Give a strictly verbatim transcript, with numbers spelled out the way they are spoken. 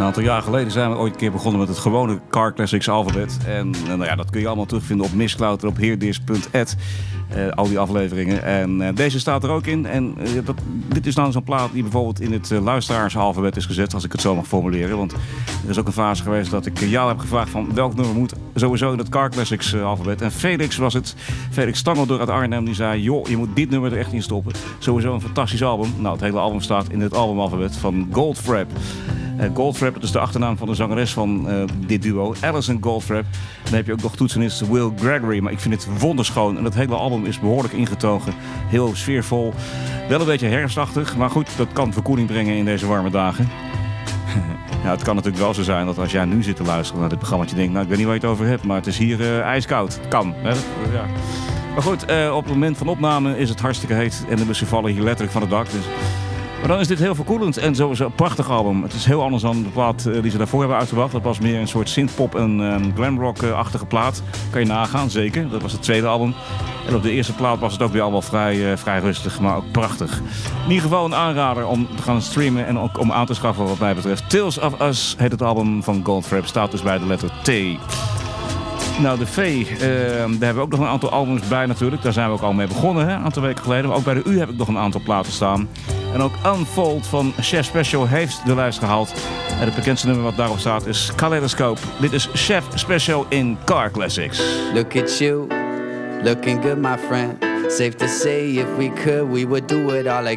Een aantal jaar geleden zijn we ooit een keer begonnen met het gewone Car Classics alfabet. En uh, nou ja, dat kun je allemaal terugvinden op Mixcloud en op heerdis punt at. Uh, al die afleveringen. En uh, deze staat er ook in. En uh, dat, dit is nou zo'n plaat die bijvoorbeeld in het uh, luisteraarsalfabet is gezet, als ik het zo mag formuleren. Want er is ook een fase geweest dat ik jou heb gevraagd van welk nummer moet sowieso in het Car Classics uh, alfabet. En Felix was het. Felix Stangeldor uit Arnhem, die zei, joh, je moet dit nummer er echt in stoppen. Sowieso een fantastisch album. Nou, het hele album staat in het albumalfabet van Goldfrapp. Uh, Goldfrapp, dat is de achternaam van de zangeres van uh, dit duo, Alison Goldfrapp. Dan heb je ook nog toetsenist Will Gregory, maar ik vind het wonderschoon. En het hele album is behoorlijk ingetogen, heel sfeervol. Wel een beetje herfstachtig, maar goed, dat kan verkoeling brengen in deze warme dagen. Ja, het kan natuurlijk wel zo zijn dat als jij nu zit te luisteren naar dit programma, je denkt, nou, ik weet niet waar je het over hebt, maar het is hier uh, ijskoud. Het kan, hè? Ja. Maar goed, uh, op het moment van opname is het hartstikke heet en de bussen vallen hier letterlijk van het dak. Dus... Maar dan is dit heel verkoelend en sowieso een prachtig album. Het is heel anders dan de plaat die ze daarvoor hebben uitgebracht. Dat was meer een soort synthpop en um, glamrock-achtige plaat. Kan je nagaan, zeker. Dat was het tweede album. En op de eerste plaat was het ook weer allemaal vrij, uh, vrij rustig, maar ook prachtig. In ieder geval een aanrader om te gaan streamen en ook om aan te schaffen wat mij betreft. Tales of Us heet het album van Goldfrapp. Staat dus bij de letter T. Nou, de V, uh, daar hebben we ook nog een aantal albums bij natuurlijk. Daar zijn we ook al mee begonnen, hè, een aantal weken geleden. Maar ook bij de U heb ik nog een aantal platen staan. En ook Unfold van Chef Special heeft de lijst gehaald. En het bekendste nummer wat daarop staat is Kaleidoscope. Dit is Chef Special in Car Classics. Look at you, looking good my friend. Safe to say if we could we would do it all again.